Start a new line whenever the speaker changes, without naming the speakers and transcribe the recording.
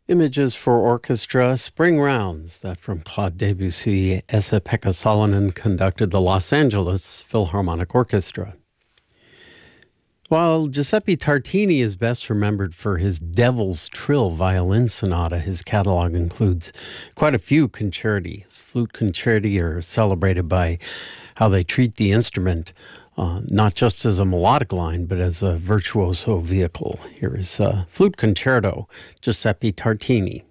Images for Orchestra, Spring Rounds, that from Claude Debussy. Esa-Pekka Salonen conducted the Los Angeles Philharmonic Orchestra. While Giuseppe Tartini is best remembered for his Devil's Trill violin sonata, his catalog includes quite a few concerti. His flute concerti are celebrated by how they treat the instrument not just as a melodic line, but as a virtuoso vehicle. Here is Flute Concerto, Giuseppe Tartini.